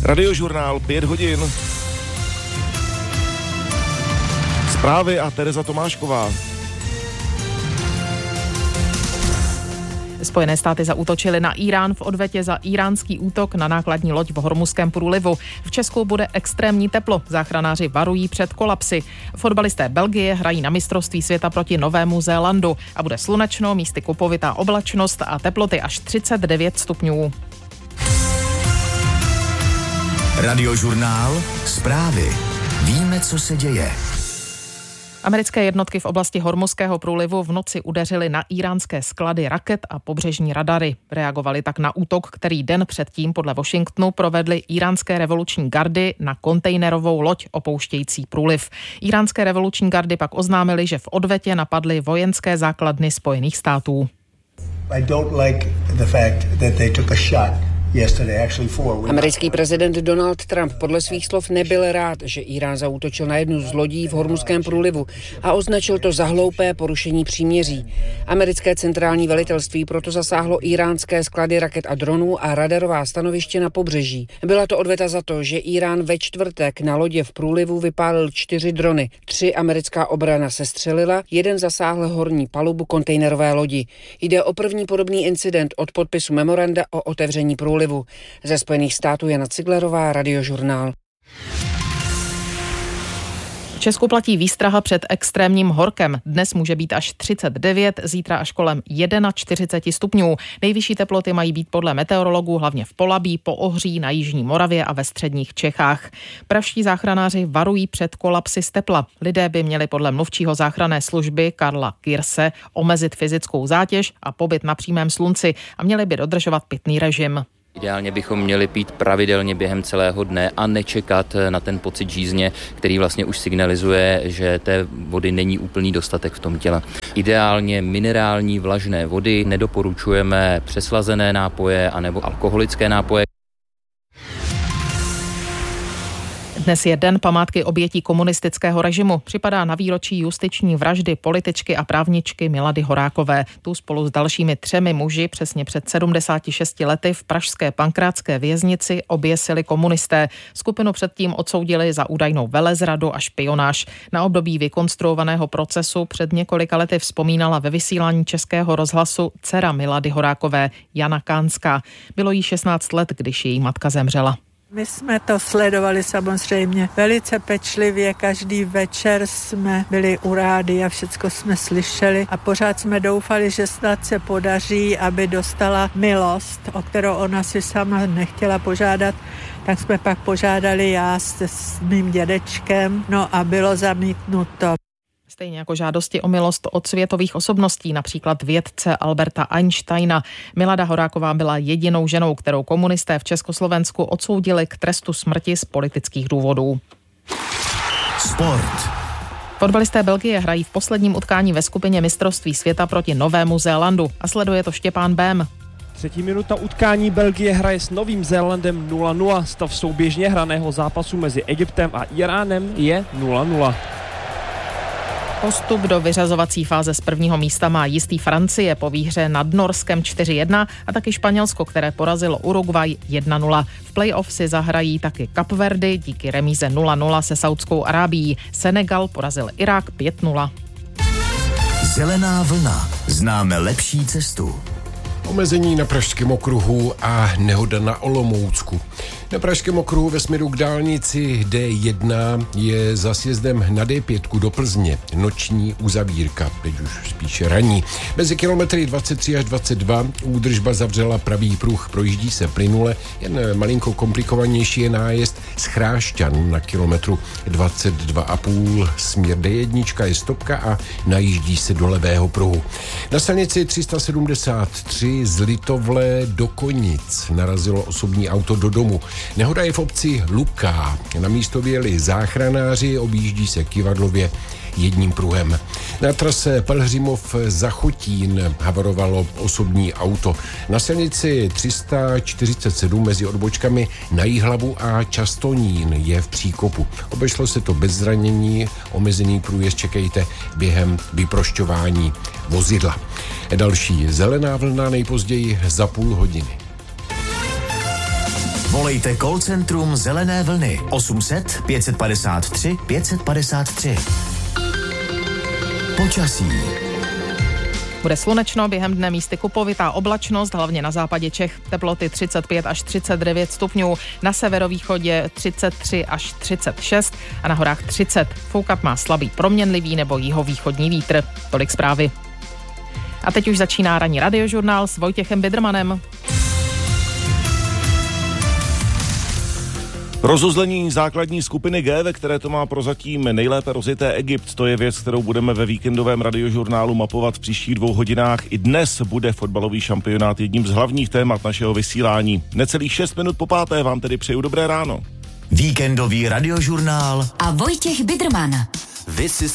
Radiožurnál 5 hodin. Zprávy a Tereza Tomášková. Spojené státy zaútočily na Irán v odvetě za iránský útok na nákladní loď v Hormuzském průlivu. V Česku bude extrémní teplo. Záchranáři varují před kolapsy. Fotbalisté Belgie hrají na mistrovství světa proti Novému Zélandu a bude slunečno, místy kupovitá oblačnost a teploty až 39 stupňů. Radiožurnál Zprávy. Víme, co se děje. Americké jednotky v oblasti Hormuzského průlivu v noci udeřily na íránské sklady raket a pobřežní radary. Reagovali tak na útok, který den předtím podle Washingtonu provedly íránské revoluční gardy na kontejnerovou loď opouštějící průliv. Íránské revoluční gardy pak oznámily, že v odvetě napadly vojenské základny Spojených států. I don't like the fact that they took a shot. Americký prezident Donald Trump podle svých slov nebyl rád, že Irán zaútočil na jednu z lodí v Hormuzském průlivu a označil to za hloupé porušení příměří. Americké centrální velitelství proto zasáhlo iránské sklady raket a dronů a radarová stanoviště na pobřeží. Byla to odveta za to, že Irán ve čtvrtek na lodě v průlivu vypálil 4 drony. 3 americká obrana sestřelila, 1 zasáhl horní palubu kontejnerové lodi. Jde o první podobný incident od podpisu memoranda o otevření průlivu. Ze Spojených států Jana Ciglerová, Radiožurnál. V Česku platí výstraha před extrémním horkem. Dnes může být až 39, zítra až kolem 41 stupňů. Nejvyšší teploty mají být podle meteorologů hlavně v Polabí, Poohří, na jižní Moravě a ve středních Čechách. Pražští záchranáři varují před kolapsy z tepla. Lidé by měli podle mluvčího záchranné služby Karla Kirse omezit fyzickou zátěž a pobyt na přímém slunci a měli by dodržovat pitný režim. Ideálně bychom měli pít pravidelně během celého dne a nečekat na ten pocit žízně, který vlastně už signalizuje, že té vody není úplný dostatek v tom těle. Ideálně minerální vlažné vody, nedoporučujeme přeslazené nápoje anebo alkoholické nápoje. Dnes je den památky obětí komunistického režimu. Připadá na výročí justiční vraždy političky a právničky Milady Horákové. Tu spolu s dalšími 3 muži přesně před 76 lety v pražské Pankrátské věznici oběsili komunisté. Skupinu předtím odsoudili za údajnou velezradu a špionáž. Na období vykonstruovaného procesu před několika lety vzpomínala ve vysílání Českého rozhlasu dcera Milady Horákové, Jana Kánská. Bylo jí 16 let, když její matka zemřela. My jsme to sledovali samozřejmě velice pečlivě, každý večer jsme byli u rádia, všecko jsme slyšeli a pořád jsme doufali, že snad se podaří, aby dostala milost, o kterou ona si sama nechtěla požádat, tak jsme pak požádali já s mým dědečkem, no a bylo zamítnuto. Stejně jako žádosti o milost od světových osobností, například vědce Alberta Einsteina. Milada Horáková byla jedinou ženou, kterou komunisté v Československu odsoudili k trestu smrti z politických důvodů. Sport. Fotbalisté Belgie hrají v posledním utkání ve skupině mistrovství světa proti Novému Zélandu a sleduje to Štěpán Bém. 3. minuta utkání Belgie hraje s Novým Zélandem 0-0. Stav souběžně hraného zápasu mezi Egyptem a Iránem je 0-0. Postup do vyřazovací fáze z prvního místa má jistý Francie po výhře nad Norskem 4-1 a taky Španělsko, které porazilo Uruguay 1-0. V play-off si zahrají taky Kapverdy díky remíze 0-0 se Saudskou Arábií. Senegal porazil Irák 5-0. Zelená vlna. Známe lepší cestu. Omezení na Pražském okruhu a nehoda na Olomoucku. Na Pražském okruhu ve směru k dálnici D1 je za sjezdem na D5 do Plzně noční uzavírka, teď už spíše ranní. Mezi kilometry 23 až 22 údržba zavřela pravý pruh, projíždí se plynule, jen malinko komplikovanější je nájezd z Chrášťan na kilometru 22,5. Směr D1 je stopka a najíždí se do levého pruhu. Na silnici 373 z Litovle do Konic narazilo osobní auto do domu. Nehoda je v obci Luká. Na místo vyjeli záchranáři, objíždí se Kyvadlově jedním pruhem. Na trase Pelhřimov Zachotín havarovalo osobní auto. Na silnici 347 mezi odbočkami na Jihlavu a Častonín je v příkopu. Obešlo se to bez zranění, omezený průjezd čekejte během vyprošťování vozidla. Další zelená vlna nejpozději za půl hodiny. Volejte call centrum Zelené vlny 800 553 553. Počasí. Bude slunečno, během dne místy kupovitá oblačnost, hlavně na západě Čech. Teploty 35 až 39 stupňů, na severovýchodě 33 až 36 a na horách 30. Foukat má slabý proměnlivý nebo jihovýchodní vítr. Tolik zprávy. A teď už začíná ranní radiožurnál s Vojtěchem Bidrmanem. Rozuzlení základní skupiny G, ve které to má prozatím nejlépe rozjeté Egypt, to je věc, kterou budeme ve víkendovém radiožurnálu mapovat v příštích 2 hodinách. I dnes bude fotbalový šampionát jedním z hlavních témat našeho vysílání. Necelých 6 minut po 5. vám tedy přeju dobré ráno. Víkendový radiožurnál a Vojtěch Bidrman. This is